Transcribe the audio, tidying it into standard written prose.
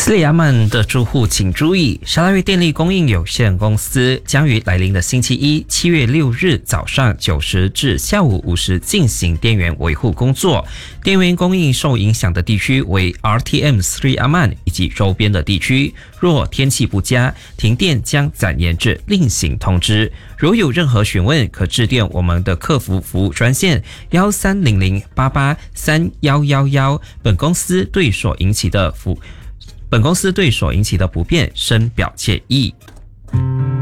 斯里亚曼的住户请注意，沙拉越电力供应有限公司将于来临的星期一7月6日早上9时至下午5时进行电源维护工作。电源供应受影响的地区为 RTM 斯里亚曼以及周边的地区。若天气不佳，停电将暂延至另行通知。如有任何询问，可致电我们的客服服务专线1300883111。本公司对所引起的不便深表歉意。